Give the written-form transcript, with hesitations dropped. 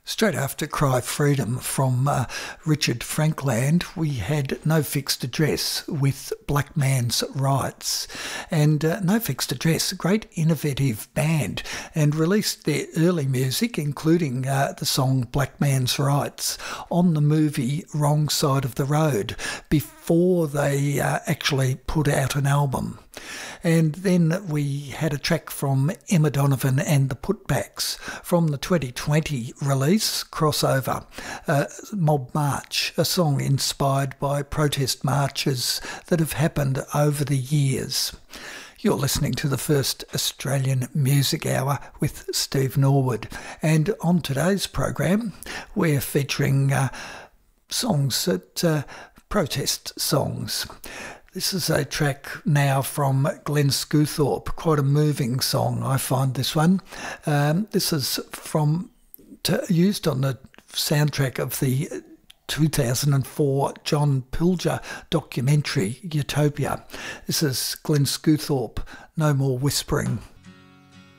Straight after Cry Freedom from Richard Frankland, we had No Fixed Address with Black Man's Rights. And No Fixed Address, a great innovative band, and released their early music, including the song Black Man's Rights, on the movie Wrong Side of the Road, before they actually put out an album. And then we had a track from Emma Donovan and the Putbacks from the 2020 release, Crossover, Mob March, a song inspired by protest marches that have happened over the years. You're listening to the first Australian Music Hour with Steve Norwood. And on today's program, we're featuring songs that protest songs. This is a track now from Glenn Scewthorpe, quite a moving song, I find this one. This is used on the soundtrack of the 2004 John Pilger documentary, Utopia. This is Glenn Scewthorpe, No More Whispering.